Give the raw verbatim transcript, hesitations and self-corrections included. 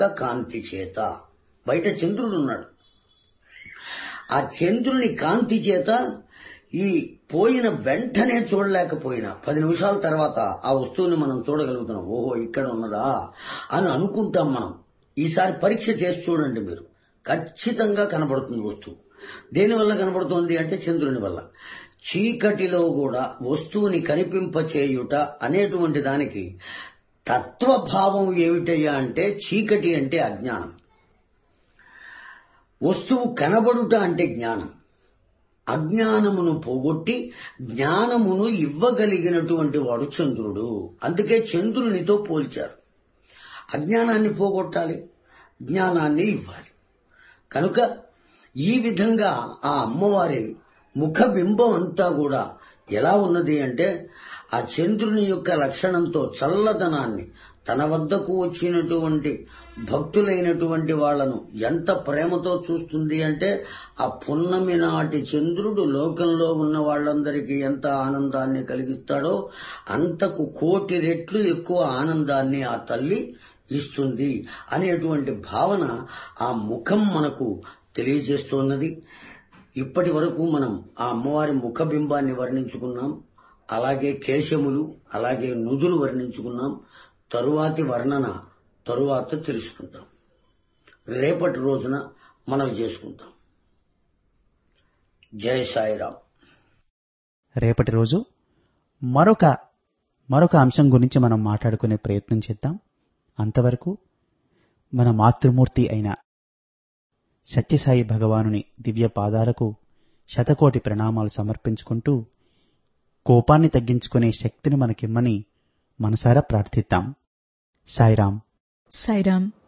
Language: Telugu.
కాంతి చేత. బయట చంద్రుడు ఉన్నాడు, ఆ చంద్రుని కాంతి చేత ఈ పోయిన వెంటనే చూడలేకపోయినా పది నిమిషాల తర్వాత ఆ వస్తువుని మనం చూడగలుగుతున్నాం. ఓహో ఇక్కడ ఉన్నదా అని అనుకుంటాం మనం. ఈసారి పరీక్ష చేసి చూడండి మీరు, ఖచ్చితంగా కనబడుతుంది వస్తువు. దేనివల్ల కనబడుతోంది అంటే చంద్రుని వల్ల. చీకటిలో కూడా వస్తువుని కనిపింపచేయుట అనేటువంటి దానికి తత్వభావం ఏమిటయ్యా అంటే చీకటి అంటే అజ్ఞానం, వస్తువు కనబడుట అంటే జ్ఞానం. అజ్ఞానమును పోగొట్టి జ్ఞానమును ఇవ్వగలిగినటువంటి వాడు చంద్రుడు. అందుకే చంద్రునితో పోల్చారు. అజ్ఞానాన్ని పోగొట్టాలి, జ్ఞానాన్ని ఇవ్వాలి. కనుక ఈ విధంగా ఆ అమ్మవారి ముఖబింబం అంతా కూడా ఎలా ఉన్నది అంటే ఆ చంద్రుని యొక్క లక్షణంతో చల్లదనాన్ని, తన వద్దకు వచ్చినటువంటి భక్తులైనటువంటి వాళ్లను ఎంత ప్రేమతో చూస్తుంది అంటే ఆ పున్నమి నాటి చంద్రుడు లోకంలో ఉన్న వాళ్ళందరికీ ఎంత ఆనందాన్ని కలిగిస్తాడో అంతకు కోటి రెట్లు ఎక్కువ ఆనందాన్ని ఆ తల్లి ఇస్తుంది అనేటువంటి భావన ఆ ముఖం మనకు తెలియజేస్తున్నది. ఇప్పటి వరకు మనం ఆ అమ్మవారి ముఖబింబాన్ని వర్ణించుకున్నాం, అలాగే కేశములు, అలాగే నుదులు వర్ణించుకున్నాం. తరువాతి వర్ణన తరువాత తెలుసుకుంటాం, రేపటి రోజున మనం చేసుకుంటాం. జై సాయిరాం. రేపటి రోజు మరొక మరొక అంశం గురించి మనం మాట్లాడుకునే ప్రయత్నం చేద్దాం. అంతవరకు మన మాతృమూర్తి అయిన సత్యసాయి భగవానుని దివ్య పాదాలకు శతకోటి ప్రణామాలు సమర్పించుకుంటూ కోపాన్ని తగ్గించుకునే శక్తిని మనకిమ్మని మనసారా ప్రార్థిద్దాం. సాయిరాం. సాయిరాం.